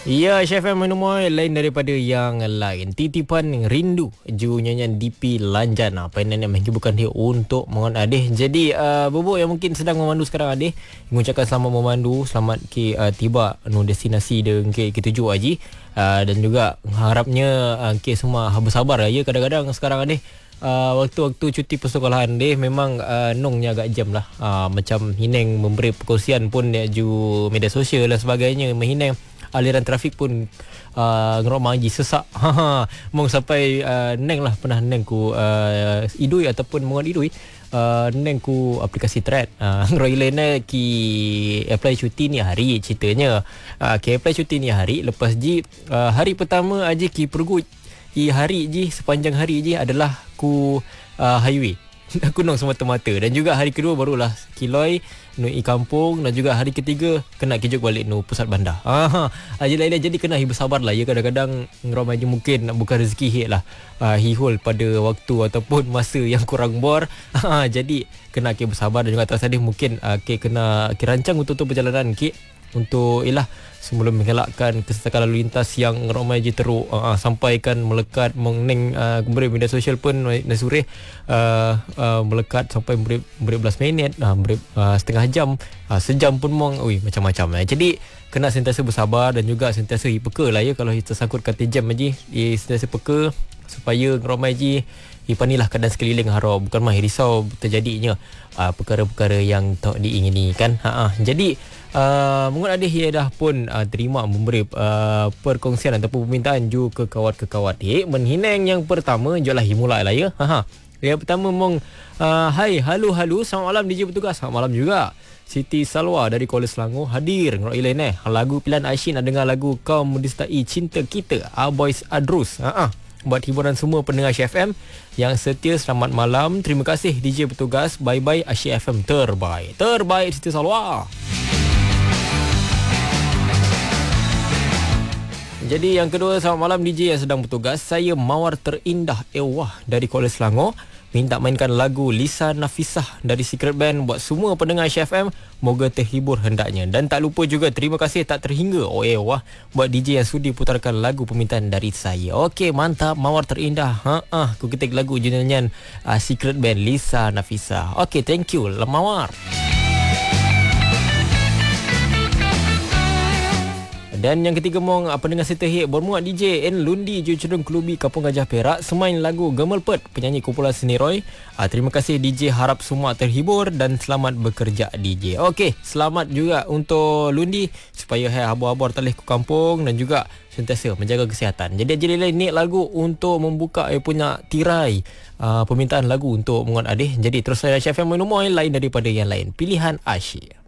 Ya, Chef M Menumoy lain daripada yang lain. Titipan rindu ju nyanyian DP Lanjana. Painan yang menghiburkan dia untuk mengon adih. Jadi bubuk yang mungkin sedang memandu sekarang adih, mengucapkan selamat memandu, selamat ke tiba nu destinasi dia ke ketujuh aji. Dan juga harapnya ke semua bersabar ya. Kadang-kadang sekarang adih waktu-waktu cuti persekolahan dia memang nongnya agak jam lah. Macam hineng memberi perkongsian pun dia ju media sosial dan sebagainya, menghineng aliran trafik pun ngerok mangi sesak. Mong sampai neng lah pernah neng ku idui ataupun mongon idui neng ku aplikasi thread ngerok ilena ki apply cuti ni hari ceritanya. Ki apply cuti ni hari lepas ji hari pertama aja ki pergu i hari ji sepanjang hari ji adalah ku highway. Aku nong semata-mata. Dan juga hari kedua barulah kiloi nu i kampung, dan juga hari ketiga kena kijuk balik nu pusat bandar. Jadi kena bersabar lah ya. Kadang-kadang ramai je mungkin bukan rezeki hit lah hihul pada waktu ataupun masa yang kurang bor. Jadi kena bersabar, dan juga atas tadi mungkin kena rancang untuk perjalanan untuk sebelum mengelakkan kesesakan lalu lintas yang ramai je teruk sampaikan melekat mengneng kemudian media sosial pun nasure melekat sampai belas minit setengah jam sejam pun macam-macam jadi kena sentiasa bersabar dan juga sentiasa peka lah ya. Kalau kita sangkut kata jam aja sentiasa peka supaya ramai je ipanilah keadaan sekeliling harap bukan mah risau terjadinya perkara-perkara yang tak diingini kan. Jadi mungkin ada yang dah pun terima memberi perkongsian ataupun permintaan ju ke kawat-kawat menhineng yang pertama jualah himulai lah ya. Yang pertama hai halo selamat malam DJ Petugas. Selamat malam juga. Siti Salwa dari Kuala Selangor hadir ngerok ilain lagu pilihan Aishin dengar lagu Kaum Mendistai Cinta Kita Boys Adrus. Buat hiburan semua pendengar Asyik FM yang setia, selamat malam. Terima kasih DJ Petugas. Bye-bye Asyik FM terbaik. Terbaik Siti Salwa. Jadi yang kedua, selamat malam DJ yang sedang bertugas. Saya Mawar Terindah Ewah dari Kuala Selangor. Minta mainkan lagu Lisa Nafisah dari Secret Band buat semua pendengar Asyik FM. Moga terhibur hendaknya. Dan tak lupa juga terima kasih tak terhingga wah buat DJ yang sudi putarkan lagu permintaan dari saya. Okey, mantap Mawar Terindah. Aku ketik lagu nyanyian Secret Band Lisa Nafisah. Okey, thank you Mawar. Dan yang ketiga pendengar serta hit bermuat DJ N Lundi Jurucurung Klubi Kampung Gajah Perak semain lagu Gemelpet penyanyi kumpulan Seni Roy. Terima kasih DJ, harap semua terhibur dan selamat bekerja DJ. Okey, selamat juga untuk Lundi supaya habor-habor talih ke kampung dan juga sentiasa menjaga kesihatan. Jadi jadi ni lagu untuk membuka punya tirai permintaan lagu untuk mengon adih. Jadi terus saya Chef yang menemuai lain daripada yang lain. Pilihan Asyik.